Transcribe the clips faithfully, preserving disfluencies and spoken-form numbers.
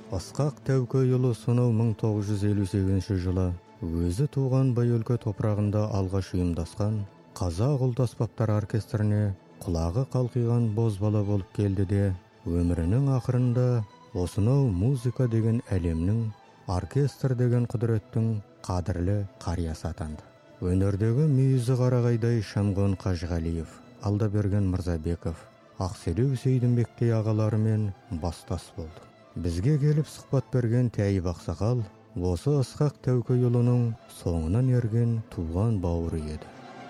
Ысқақ Тәукеұлы сонау мың тоғыз жүз елу сегізінші жылы өзі туған бай өлке топырағында алғаш ұйымдасқан қазақ ұлт аспаптар оркестріне құлағы қалқиған бозбала болып келді де, өмірінің ақырында осынау музыка деген әлемнің, оркестр деген құдіреттің қадірлі қариясы атанды. Өнердегі мүйізі қарағайдай Шамғон Қажығалиев, Алдаберген Мырзабеков, Ақселеу Сейдімбектей ағаларымен бастас болды. Бізге келіп сұхбат берген Тәйіп Ақсақал осы Ысқақ Тәукеұлының соңынан ерген туған бауыры еді.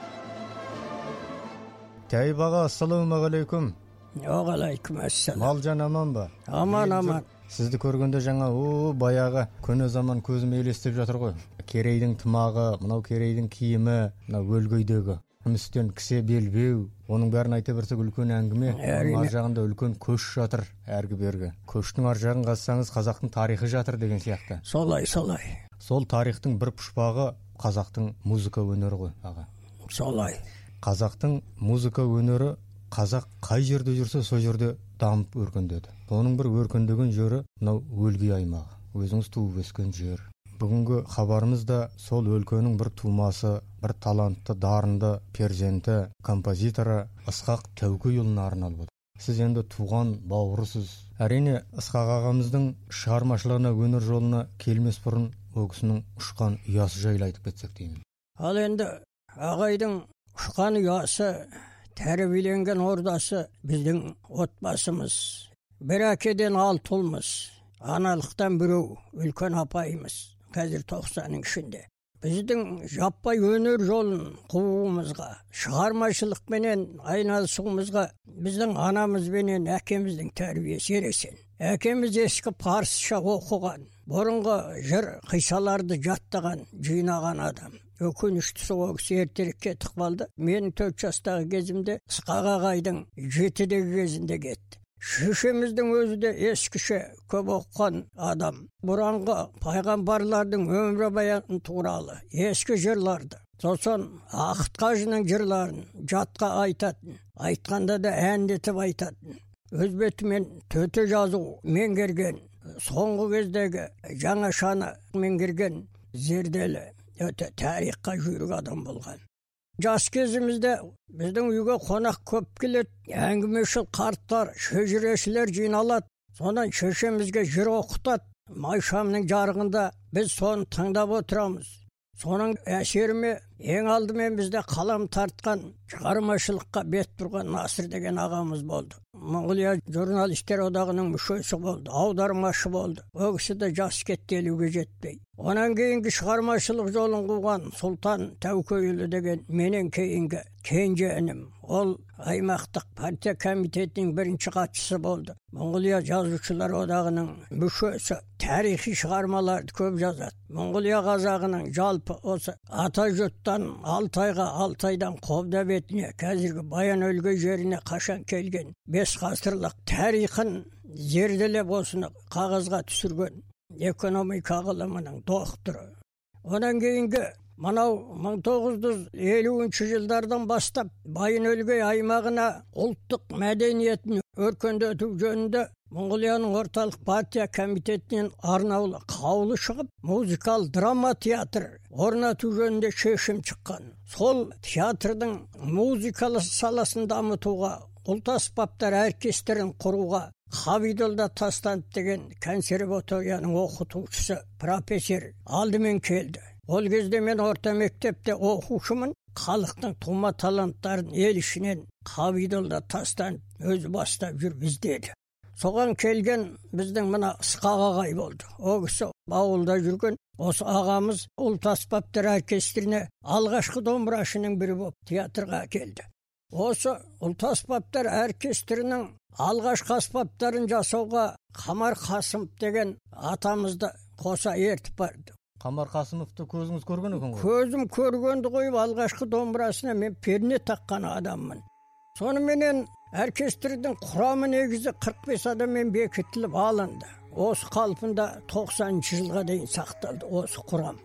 Тәйіп аға, ассалаумағалейкум. Оғалайкум ассалам. Малжан аман ба? Аман, аман. Сізді көргенде жаңа о баяғы көне заман көзім елестеп жатыр ғой. Керейдің тымағы, мынау керейдің киімі, мынау өлгейдегі үмістен кісе белбеу, оның бәрін айта берсек үлкен әңгіме. Ар жағында үлкен көш жатыр, әргі бергі. Көштің ар жағын қазсаңыз қазақтың тарихы жатыр деген сияқты. Солай, солай. Сол тарихтың бір пұшпағы қазақтың музыка өнері ғой, аға. Солай. Қазақтың музыка өнері қазақ қай жерде жүрсе сол жерде дамып өркендеді. Оның бір өркендеген жері мынау өлгей аймағы, өзіңіз туып өскен жер. Бүгінгі хабарымыз да сол өлкенің бір тумасы, бір талантты, дарынды перзенті, композиторы Ысқақ Тәукеұлына арналып отыр. Сіз енді туған бауырысыз. Әрине, Ысқақ ағамыздың шығармашылығына, өнер жолына келмес бұрын ол кісінің ұшқан ұясы жайлы айтып кетсек деймін. Ал енді ағайдың ұшқан ұясы, тәрбиеленген ордасы біздің отбасымыз. Бір әкеден алты ұлмыз, аналықтан біреу, үлкен апайымыз. Қазір тоқсанның ішінде. Біздің жаппай өнер жолын қууымызға, шығармашылықпенен айналысуымызға біздің анамызбенен әкеміздің тәрбиесі ересен. Әкеміз ескі парсыша оқыған, бұрынғы жыр қисаларды жаттаған, жинаған адам. Өкініштісі ол кісі ертерек кетіп қалды. Менің төрт жастағы кезімде Ысқақ ағайдың жетідегі кезінде кетті. Шешеміздің өзі де ескіше көп оқыған адам. Бұрынғы пайғамбарлардың өмір баяны туралы ескі жырларды, сосын Ақыт қажының жырларын жатқа айтатын, айтқанда да әндетіп айтатын. Өз бетімен төте жазу меңгерген, соңғы кездегі жаңашаны меңгерген зерделі, өте тарихқа жүйрік адам болған. Жас кезімізде біздің үйге қонақ көп келеді, әңгімешіл қарттар, шежірешілер жиналады. Сонан шешемізге жыр оқытады. Майшамның жарығында біз соны тыңдап отырамыз. Соның әсеріме ең алдымен бізде қалам тартқан, шығармашылыққа бет бұрған Насыр деген ағамыз болды. Монғолия журналистер одағының мүшесі болды, аудармашы болды. Ол кісі де жас кетті, елуге жетпей. Онан кейінгі шығармашылық жолын қуған Сұлтан Тәукеұлы деген менен кейінгі кенже інім. Ол аймақтық партия комитетінің бірінші хатшысы болды. Монғолия жазушылар одағының мүшесі. Тарихи шығармаларды көп жазады. Монғолия қазағының жалпы осы Ата-Жұрттан Алтайға, Алтайдан Қобда бетіне, қазіргі Баян-өлгей жеріне қашан келген бес ғасырлық тарихын зерделеп осыны қағазға түсірген экономика ғылымының докторы. Онан кейінгі мынау мың тоғыз жүз елуінші жылдардан бастап Баян-өлгей аймағына ұлттық мәдениетін өркендету жөнінде Монғолияның орталық партия комитетінен арнаулы қаулы шығып, музыкал драма театр орнату жөнінде шешім шыққан. Сол театрдың музыкалы саласын дамытуға, ұлт аспаптар оркестрін құруға Хавидолда Тастанов деген консерваторияның оқытушысы, профессор алдымен келді. Ол кезде мен орта мектепте оқушымын. Халықтың тума таланттарын ел ішінен Хавидолда Тастанов өзі бастап жүр біздеді. Соған келген біздің мына Ысқақ ағай болды. Ол кісі ауылда жүрген, осы ағамыз ұлт аспаптар оркестріне алғашқы домбырашының бірі болып театрға келді. Осы ұлт аспаптар оркестрінің алғашқы аспаптарын жасауға Қамар Қасымов деген атамызды қоса ертіп барды. Қамар Қасымовты көзіңіз көрген екен ғой? Көзім көргенді қойып, алғашқы домбырасына мен перне таққан адаммын. Соныменен оркестрдің құрамы негізі қырық бес адаммен бекітіліп алынды. Осы қалпында тоқсаныншы жылға дейін сақталды осы құрам.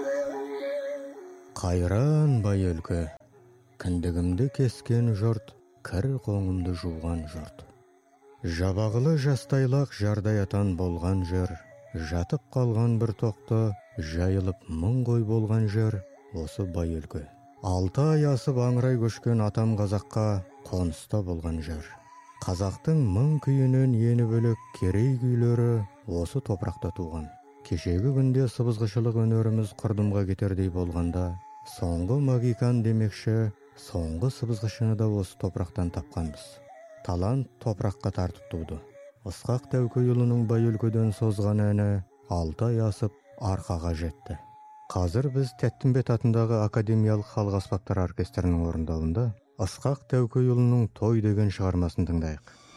Қайран бай өлке, кіндігімді кескен жұрт, кір қоңымды жуған жұрт. Жабағылы жастайлақ жардай атан болған жер, жатып қалған бір тоқты, жайылып мың қой болған жер, осы бай өлке. Алты ай асып аңырай көшкен атам қазаққа қоныста болған жер. Қазақтың мың күйінен ені бөлек керей күйлері осы топырақта туған. Кешегі күнде сыбызғышылық өнеріміз құрдымға кетердей болғанда, соңғы магикан демекші, соңғы сыбызғышыны да осы топырақтан тапқанбыз. Талант топыраққа тартып туды. Ысқақ Тәукеұлының бай өлкеден созған әні алты ай асып арқаға жетті. Қазір біз Тәттімбет атындағы Академиялық халық аспаптар оркестрінің орындауында Ысқақ Тәукеұлының той деген шығармасын тыңдайық.